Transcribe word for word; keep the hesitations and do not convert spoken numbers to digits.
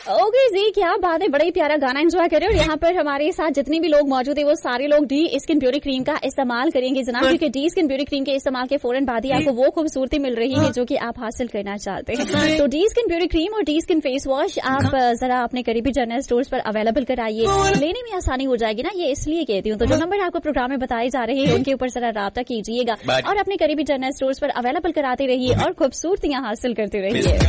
Okay जी, क्या बात है, बड़ा ही प्यारा गाना एंजॉय कर रहे हो। और यहाँ पर हमारे साथ जितने भी लोग मौजूद है वो सारे लोग डी स्किन ब्यूटी क्रीम का इस्तेमाल करेंगे जनाब, क्योंकि डी स्किन ब्यूटी क्रीम के इस्तेमाल के फौरन बाद ही आपको वो खूबसूरती मिल रही है जो कि आप हासिल करना चाहते हैं। तो डी स्किन ब्यूटी क्रीम और डी स्किन फेस वॉश आप जरा अपने करीबी जनरल स्टोर्स पर अवेलेबल कराइए, लेने में आसानी हो जाएगी ना, ये इसलिए कहती हूँ। तो जो नंबर आपको प्रोग्राम में बताए जा रहे हैं उनके ऊपर जरा राब्ता कीजिएगा और अपने करीबी जनरल स्टोर्स पर अवेलेबल कराते रहिए और खूबसूरतियां हासिल करते रहिए।